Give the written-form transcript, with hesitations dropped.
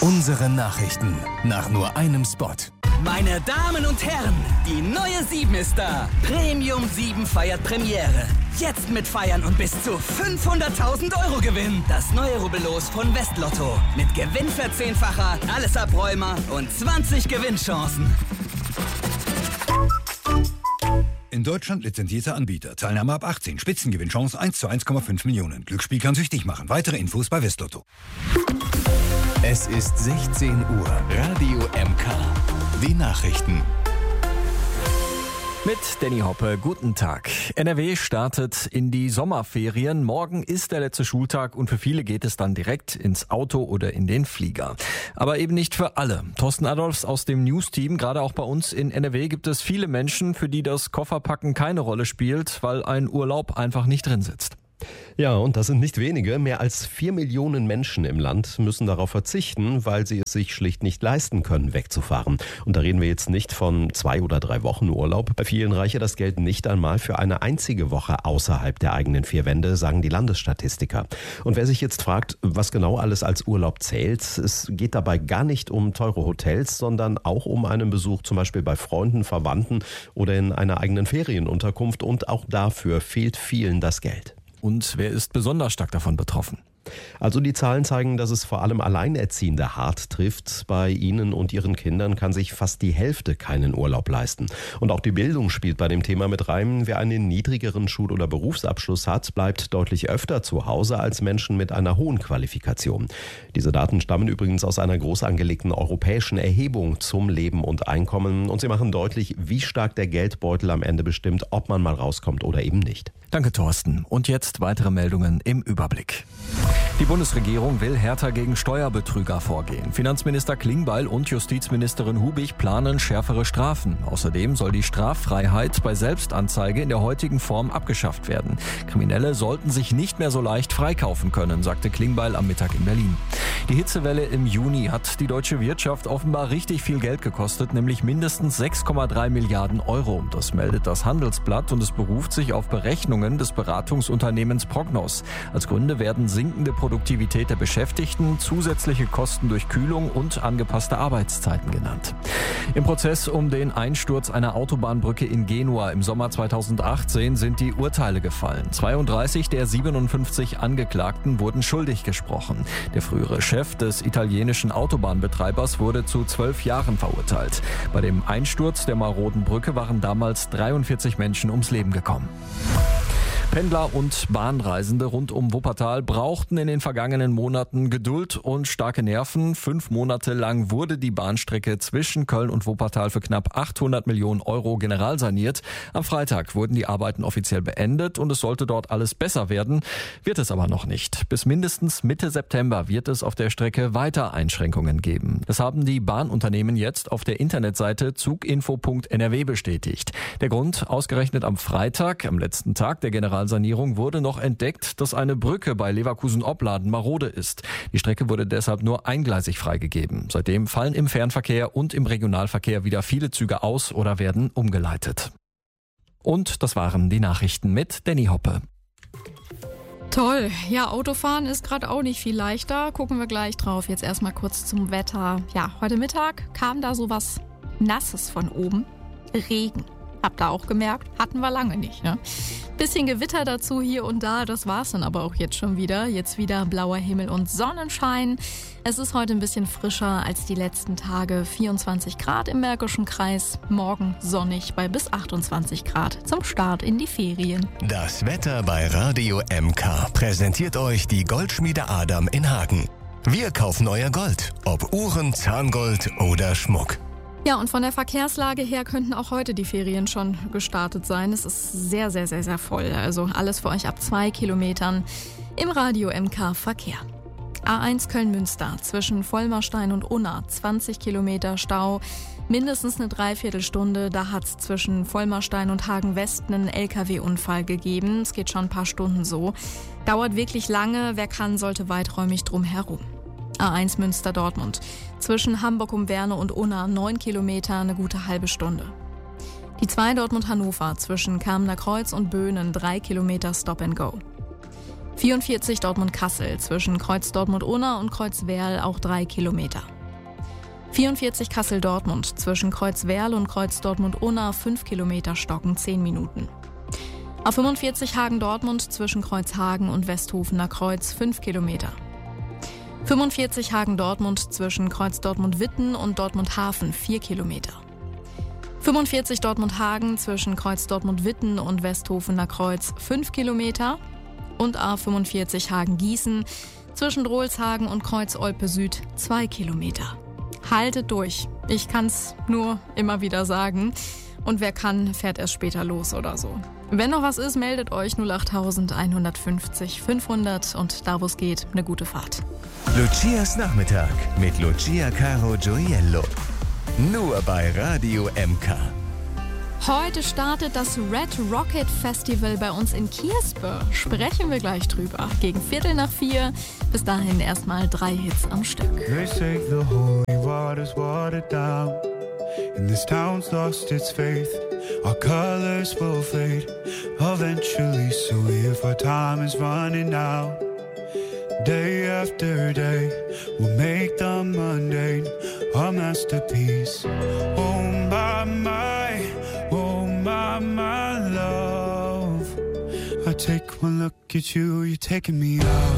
Unsere Nachrichten nach nur einem Spot. Meine Damen und Herren, die neue 7 ist da. Premium 7 feiert Premiere. Jetzt mitfeiern und bis zu 500.000 € gewinnen. Das neue Rubbellos von Westlotto. Mit Gewinnverzehnfacher, alles Abräumer und 20 Gewinnchancen. In Deutschland lizenzierter Anbieter. Teilnahme ab 18. Spitzengewinnchance 1 zu 1,5 Millionen. Glücksspiel kann süchtig machen. Weitere Infos bei Westlotto. Es ist 16 Uhr. Radio MK. Die Nachrichten. Mit Danny Hoppe, guten Tag. NRW startet in die Sommerferien. Morgen ist der letzte Schultag und für viele geht es dann direkt ins Auto oder in den Flieger. Aber eben nicht für alle. Thorsten Adolfs aus dem News-Team, gerade auch bei uns in NRW gibt es viele Menschen, für die das Kofferpacken keine Rolle spielt, weil ein Urlaub einfach nicht drin sitzt. Ja, und das sind nicht wenige. Mehr als 4 Millionen Menschen im Land müssen darauf verzichten, weil sie es sich schlicht nicht leisten können, wegzufahren. Und da reden wir jetzt nicht von 2 oder 3 Wochen Urlaub. Bei vielen reiche das Geld nicht einmal für eine einzige Woche außerhalb der eigenen 4 Wände, sagen die Landesstatistiker. Und wer sich jetzt fragt, was genau alles als Urlaub zählt, es geht dabei gar nicht um teure Hotels, sondern auch um einen Besuch zum Beispiel bei Freunden, Verwandten oder in einer eigenen Ferienunterkunft. Und auch dafür fehlt vielen das Geld. Und wer ist besonders stark davon betroffen? Also die Zahlen zeigen, dass es vor allem Alleinerziehende hart trifft. Bei ihnen und ihren Kindern kann sich fast die Hälfte keinen Urlaub leisten. Und auch die Bildung spielt bei dem Thema mit rein. Wer einen niedrigeren Schul- oder Berufsabschluss hat, bleibt deutlich öfter zu Hause als Menschen mit einer hohen Qualifikation. Diese Daten stammen übrigens aus einer groß angelegten europäischen Erhebung zum Leben und Einkommen. Und sie machen deutlich, wie stark der Geldbeutel am Ende bestimmt, ob man mal rauskommt oder eben nicht. Danke, Thorsten. Und jetzt weitere Meldungen im Überblick. Die Bundesregierung will härter gegen Steuerbetrüger vorgehen. Finanzminister Klingbeil und Justizministerin Hubig planen schärfere Strafen. Außerdem soll die Straffreiheit bei Selbstanzeige in der heutigen Form abgeschafft werden. Kriminelle sollten sich nicht mehr so leicht freikaufen können, sagte Klingbeil am Mittag in Berlin. Die Hitzewelle im Juni hat die deutsche Wirtschaft offenbar richtig viel Geld gekostet, nämlich mindestens 6,3 Milliarden Euro. Das meldet das Handelsblatt und es beruft sich auf Berechnungen des Beratungsunternehmens Prognos. Als Gründe werden sinkende Produktivität der Beschäftigten, zusätzliche Kosten durch Kühlung und angepasste Arbeitszeiten genannt. Im Prozess um den Einsturz einer Autobahnbrücke in Genua im Sommer 2018 sind die Urteile gefallen. 32 der 57 Angeklagten wurden schuldig gesprochen. Der frühere Chef des italienischen Autobahnbetreibers wurde zu 12 Jahren verurteilt. Bei dem Einsturz der maroden Brücke waren damals 43 Menschen ums Leben gekommen. Pendler und Bahnreisende rund um Wuppertal brauchten in den vergangenen Monaten Geduld und starke Nerven. 5 Monate lang wurde die Bahnstrecke zwischen Köln und Wuppertal für knapp 800 Millionen Euro generalsaniert. Am Freitag wurden die Arbeiten offiziell beendet und es sollte dort alles besser werden. Wird es aber noch nicht. Bis mindestens Mitte September wird es auf der Strecke weiter Einschränkungen geben. Das haben die Bahnunternehmen jetzt auf der Internetseite zuginfo.nrw bestätigt. Der Grund: ausgerechnet am Freitag, am letzten Tag der Generalsanierung, wurde noch entdeckt, dass eine Brücke bei Leverkusen-Opladen marode ist. Die Strecke wurde deshalb nur eingleisig freigegeben. Seitdem fallen im Fernverkehr und im Regionalverkehr wieder viele Züge aus oder werden umgeleitet. Und das waren die Nachrichten mit Danny Hoppe. Toll. Ja, Autofahren ist gerade auch nicht viel leichter. Gucken wir gleich drauf. Jetzt erstmal kurz zum Wetter. Ja, heute Mittag kam da sowas Nasses von oben. Regen. Habt ihr auch gemerkt? Hatten wir lange nicht, ne? Bisschen Gewitter dazu hier und da, das war's dann aber auch jetzt schon wieder. Jetzt wieder blauer Himmel und Sonnenschein. Es ist heute ein bisschen frischer als die letzten Tage. 24 Grad im Märkischen Kreis. Morgen sonnig bei bis 28 Grad zum Start in die Ferien. Das Wetter bei Radio MK präsentiert euch die Goldschmiede Adam in Hagen. Wir kaufen euer Gold, ob Uhren, Zahngold oder Schmuck. Ja, und von der Verkehrslage her könnten auch heute die Ferien schon gestartet sein. Es ist sehr, sehr, sehr, sehr voll. Also alles für euch ab 2 Kilometern im Radio MK Verkehr. A1 Köln-Münster zwischen Vollmerstein und Unna 20 Kilometer Stau. Mindestens eine Dreiviertelstunde. Da hat es zwischen Vollmerstein und Hagen-West einen LKW-Unfall gegeben. Es geht schon ein paar Stunden so. Dauert wirklich lange. Wer kann, sollte weiträumig drum herum. A1 Münster-Dortmund. Zwischen Hamburg-um-Werne und Unna 9 Kilometer, eine gute halbe Stunde. Die 2 Dortmund-Hannover zwischen Kamener Kreuz und Böhnen 3 Kilometer Stop and Go. 44 Dortmund-Kassel zwischen Kreuz Dortmund-Unna und Kreuz Werl auch 3 Kilometer. 44 Kassel-Dortmund zwischen Kreuz Werl und Kreuz Dortmund-Unna 5 Kilometer stocken 10 Minuten. A45 Hagen-Dortmund zwischen Kreuz Hagen und Westhofener Kreuz 5 Kilometer. 45 Hagen-Dortmund zwischen Kreuz Dortmund-Witten und Dortmund-Hafen 4 Kilometer. 45 Dortmund-Hagen zwischen Kreuz Dortmund-Witten und Westhofener Kreuz 5 Kilometer. Und A45 Hagen-Gießen zwischen Drohlshagen und Kreuz Olpe Süd 2 Kilometer. Haltet durch. Ich kann's nur immer wieder sagen. Und wer kann, fährt erst später los oder so. Wenn noch was ist, meldet euch 08000 150 500 und da, wo es geht, eine gute Fahrt. Lucias Nachmittag mit Lucia Caro Gioiello. Nur bei Radio MK. Heute startet das Red Rocket Festival bei uns in Kierspe. Sprechen wir gleich drüber. Gegen 3:45. Bis dahin erstmal 3 Hits am Stück. They say the holy water's watered down, and this town's lost its faith. Our colors will fade eventually, so if our time is running out, day after day, we'll make the mundane our masterpiece. Oh my love, I take one look at you, you're taking me out.